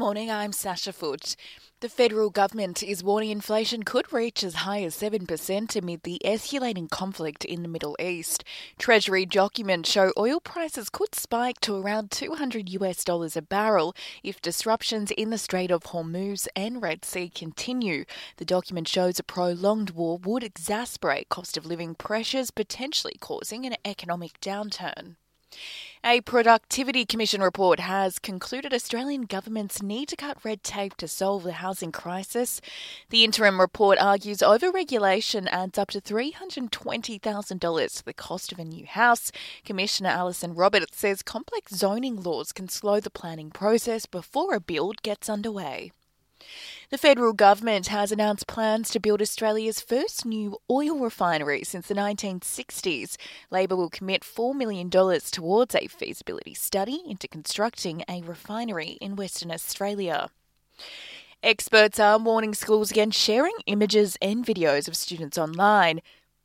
morning, I'm Sasha Foote. The federal government is warning inflation could reach as high as 7% amid the escalating conflict in the Middle East. Treasury documents show oil prices could spike to around $200 a barrel if disruptions in the Strait of Hormuz and Red Sea continue. The document shows a prolonged war would exacerbate cost of living pressures, potentially causing an economic downturn. A Productivity Commission report has concluded Australian governments need to cut red tape to solve the housing crisis. The interim report argues overregulation adds up to $320,000 to the cost of a new house. Commissioner Alison Roberts says complex zoning laws can slow the planning process before a build gets underway. The federal government has announced plans to build Australia's first new oil refinery since the 1960s. Labor will commit $4 million towards a feasibility study into constructing a refinery in Western Australia. Experts are warning schools against sharing images and videos of students online.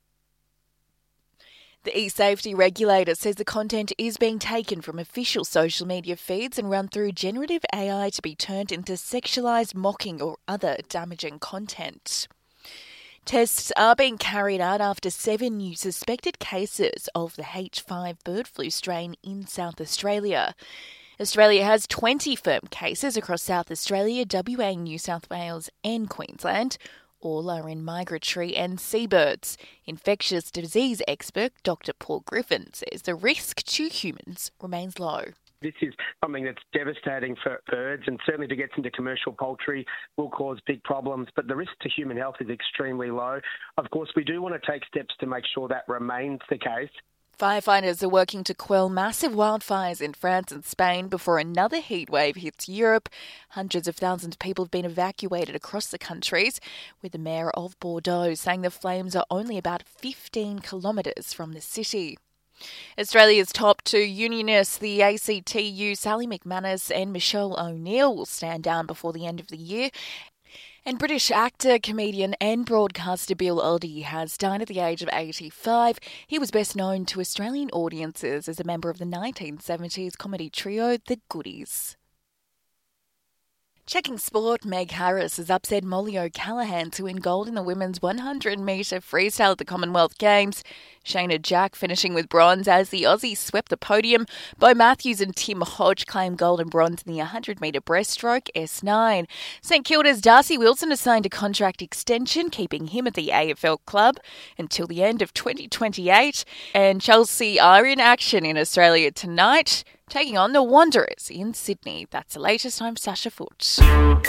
The e-safety regulator says the content is being taken from official social media feeds and run through generative AI to be turned into sexualised, mocking or other damaging content. Tests are being carried out after 7 new suspected cases of the H5 bird flu strain in South Australia. Australia has 20 firm cases across South Australia, WA, New South Wales and Queensland. All are in migratory and seabirds. Infectious disease expert Dr. Paul Griffin says the risk to humans remains low. This is something that's devastating for birds, and certainly to get into commercial poultry will cause big problems, but the risk to human health is extremely low. Of course, we do want to take steps to make sure that remains the case. Firefighters are working to quell massive wildfires in France and Spain before another heatwave hits Europe. Hundreds of thousands of people have been evacuated across the countries, with the mayor of Bordeaux saying the flames are only about 15 kilometres from the city. Australia's top two unionists, the ACTU, Sally McManus and Michelle O'Neill, will stand down before the end of the year. And British actor, comedian and broadcaster Bill Oddie has died at the age of 85. He was best known to Australian audiences as a member of the 1970s comedy trio The Goodies. Checking sport, Meg Harris has upset Molly O'Callaghan to win gold in the women's 100-metre freestyle at the Commonwealth Games. Shayna Jack finishing with bronze as the Aussies swept the podium. Bo Matthews and Tim Hodge claimed gold and bronze in the 100-metre breaststroke S9. St Kilda's Darcy Wilson has signed a contract extension, keeping him at the AFL club until the end of 2028. And Chelsea are in action in Australia tonight, taking on the Wanderers in Sydney. That's the latest. I'm Sasha Foote.